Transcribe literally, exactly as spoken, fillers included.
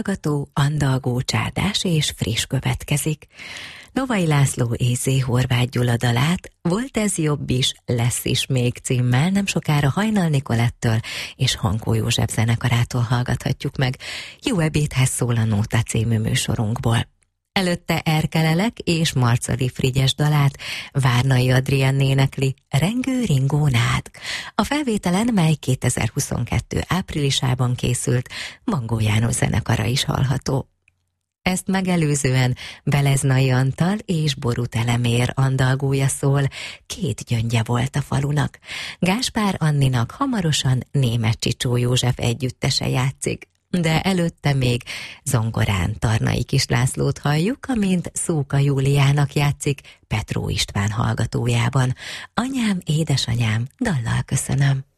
hallgató, andalgó, csárdás és friss következik. Novai László és Zé Horváth Gyula dalát Volt ez jobb is, lesz is még címmel nem sokára Hajnal Nikolettől és Hankó József zenekarától hallgathatjuk meg. Jó ebédhez szól a Nóta című műsorunkból. Előtte Erkelelek és Marcali Frigyes dalát Várnai Adrien énekli, Rengő ringó nád. A felvételen, mely kétezer-huszonkettő áprilisában készült, Mangó János zenekara is hallható. Ezt megelőzően Beleznai Antal és Boruth Elemér andalgója szól, Két gyöngye volt a falunak. Gáspár Anninak hamarosan Németh Csicsó József együttese játszik. De előtte még zongorán Tarnai Kislászlót halljuk, amint Szóka Júliának játszik Petró István hallgatójában. Anyám, édesanyám, dallal köszönöm.